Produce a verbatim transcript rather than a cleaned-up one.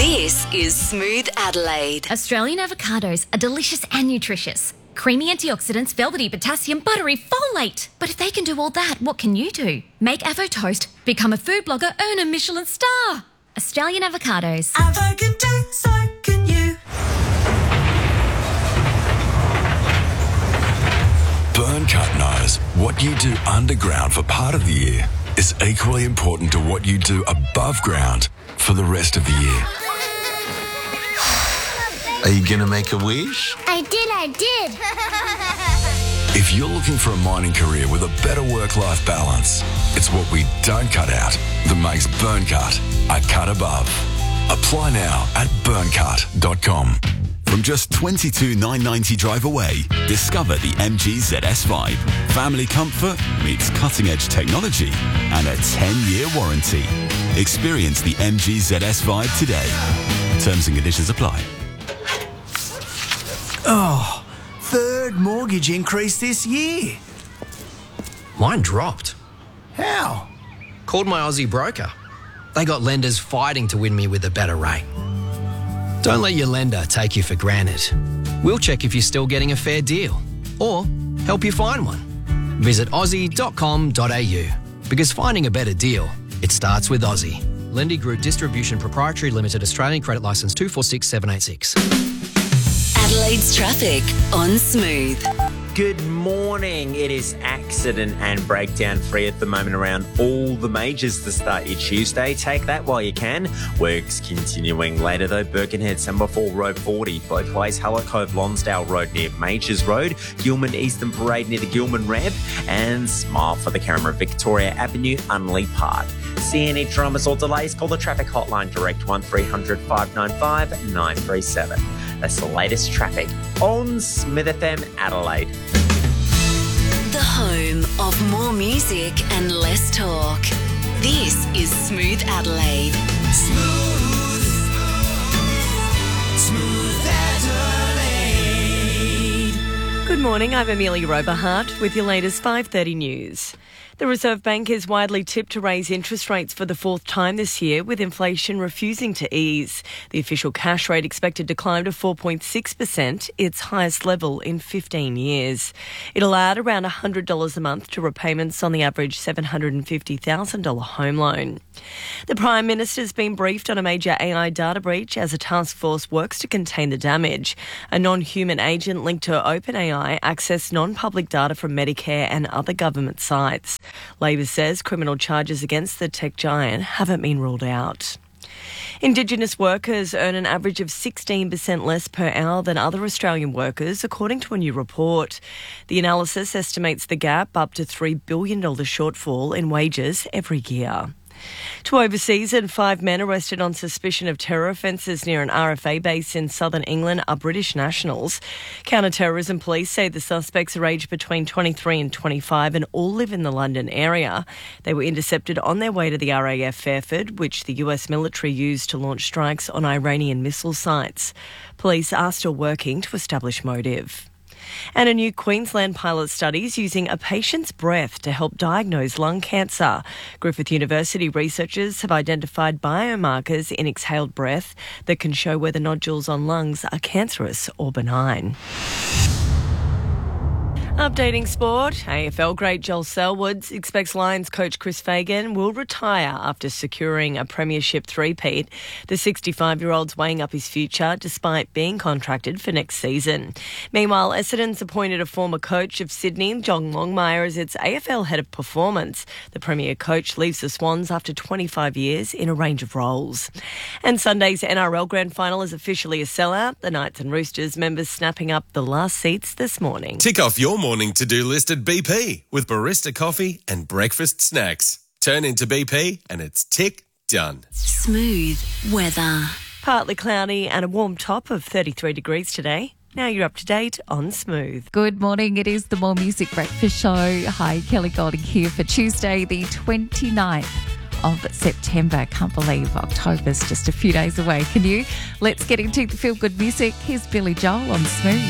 This is Smooth Adelaide. Australian avocados are delicious and nutritious. Creamy antioxidants, velvety potassium, buttery folate. But if they can do all that, what can you do? Make Avo Toast, become a food blogger, earn a Michelin star. Australian avocados. Avo can do, so can you. Burncut knows what you do underground for part of the year is equally important to what you do above ground for the rest of the year. Are you going to make a wish? I did, I did. If you're looking for a mining career with a better work-life balance, it's what we don't cut out that makes Burncut a cut above. Apply now at burncut dot com. From just twenty-two thousand nine hundred ninety drive away, discover the M G Z S Vibe. Family comfort meets cutting-edge technology and a ten-year warranty. Experience the M G Z S Vibe today. Terms and conditions apply. Oh, third mortgage increase this year. Mine dropped. How? Called my Aussie broker. They got lenders fighting to win me with a better rate. Don't let your lender take you for granted. We'll check if you're still getting a fair deal or help you find one. Visit aussie dot com dot a u because finding a better deal, it starts with Aussie. Lendy Group Distribution Proprietary Limited, Australian Credit Licence two four six seven eight six. Adelaide's traffic on Smooth. Good morning. It is accident and breakdown free at the moment around all the majors to start your Tuesday. Take that while you can. Works continuing later though. Birkenhead, Semaphore Road forty, both ways. Hulla Cove, Lonsdale Road near Majors Road. Gilman Eastern Parade near the Gilman ramp. And smile for the camera. Victoria Avenue, Unley Park. See any dramas or delays? Call the traffic hotline direct one three hundred five nine five nine three seven. That's the latest traffic on Smith F M Adelaide. The home of more music and less talk. This is Smooth Adelaide. Smooth. Smooth Adelaide. Good morning, I'm Amelia Roberhart with your latest five thirty news. The Reserve Bank is widely tipped to raise interest rates for the fourth time this year, with inflation refusing to ease. The official cash rate expected to climb to four point six percent, its highest level in fifteen years. It'll add around one hundred dollars a month to repayments on the average seven hundred fifty thousand dollars home loan. The Prime Minister's been briefed on a major A I data breach as a task force works to contain the damage. A non-human agent linked to OpenAI accessed non-public data from Medicare and other government sites. Labor says criminal charges against the tech giant haven't been ruled out. Indigenous workers earn an average of sixteen percent less per hour than other Australian workers, according to a new report. The analysis estimates the gap up to three billion dollars shortfall in wages every year. To overseas, and five men arrested on suspicion of terror offences near an R F A base in southern England are British nationals. Counter-terrorism police say the suspects are aged between twenty-three and twenty-five and all live in the London area. They were intercepted on their way to the R A F Fairford, which the U S military used to launch strikes on Iranian missile sites. Police are still working to establish motive. And a new Queensland pilot study is using a patient's breath to help diagnose lung cancer. Griffith University researchers have identified biomarkers in exhaled breath that can show whether nodules on lungs are cancerous or benign. Updating sport, A F L great Joel Selwood expects Lions coach Chris Fagan will retire after securing a premiership three-peat. The sixty-five-year-old's weighing up his future despite being contracted for next season. Meanwhile, Essendon's appointed a former coach of Sydney, John Longmire, as its A F L head of performance. The premier coach leaves the Swans after twenty-five years in a range of roles. And Sunday's N R L Grand Final is officially a sellout. The Knights and Roosters members snapping up the last seats this morning. Tick off your morning to-do list at B P with barista coffee and breakfast snacks. Turn into B P and it's tick done. Smooth weather. Partly cloudy and a warm top of thirty-three degrees today. Now you're up to date on Smooth. Good morning. It is the More Music Breakfast Show. Hi, Kelly Golding here for Tuesday, the twenty-ninth of September. Can't believe October's just a few days away. Can you? Let's get into the feel-good music. Here's Billy Joel on Smooth.